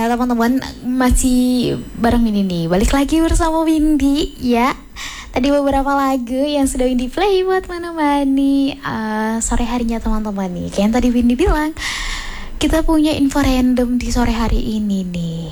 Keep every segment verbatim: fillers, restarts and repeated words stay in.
Ya teman-teman, masih bareng ini nih. Balik lagi bersama Windy ya. Tadi beberapa lagu yang sudah Windy play buat menemani uh, sore harinya teman-teman nih. Kayak yang tadi Windy bilang, kita punya info random di sore hari ini nih.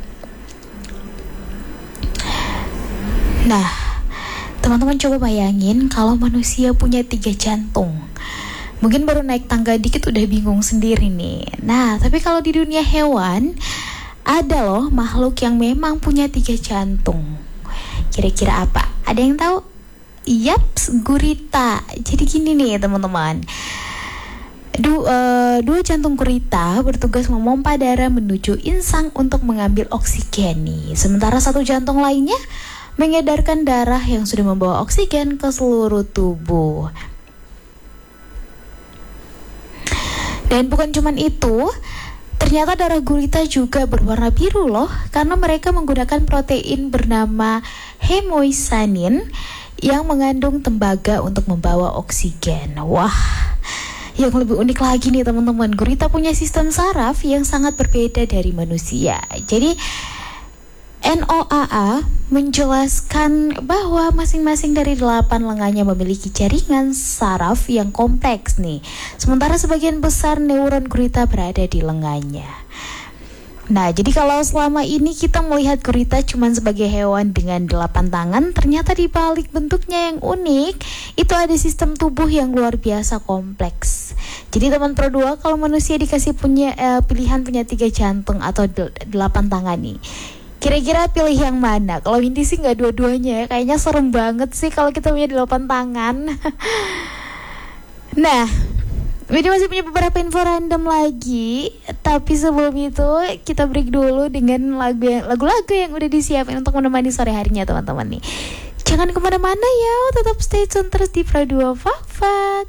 Nah, teman-teman coba bayangin kalau manusia punya tiga jantung. Mungkin baru naik tangga dikit udah bingung sendiri nih. Nah, tapi kalau di dunia hewan, ada loh makhluk yang memang punya tiga jantung. Kira-kira apa? Ada yang tahu? Yaps, gurita. Jadi gini nih teman-teman. Du, uh, dua jantung gurita bertugas memompa darah menuju insang untuk mengambil oksigen nih. Sementara satu jantung lainnya mengedarkan darah yang sudah membawa oksigen ke seluruh tubuh. Dan bukan cuman itu, ternyata darah gurita juga berwarna biru loh, karena mereka menggunakan protein bernama hemoisanin yang mengandung tembaga untuk membawa oksigen. Wah, yang lebih unik lagi nih teman-teman, gurita punya sistem saraf yang sangat berbeda dari manusia. Jadi N O A A menjelaskan bahwa masing-masing dari delapan lengannya memiliki jaringan saraf yang kompleks nih. Sementara sebagian besar neuron gurita berada di lengannya. Nah, jadi kalau selama ini kita melihat gurita cuma sebagai hewan dengan delapan tangan, ternyata di balik bentuknya yang unik, itu ada sistem tubuh yang luar biasa kompleks. Jadi teman Pro dua, kalau manusia dikasih punya eh, pilihan punya tiga jantung atau del- delapan tangan nih, kira-kira pilih yang mana? Kalau Windy sih nggak dua-duanya ya. Kayaknya serem banget sih kalau kita punya delapan tangan. Nah, Windy masih punya beberapa info random lagi. Tapi sebelum itu kita break dulu dengan lagu yang, lagu-lagu yang udah disiapin untuk menemani sore harinya teman-teman nih. Jangan kemana-mana ya, tetap stay tune terus di Pro dua Fakfak.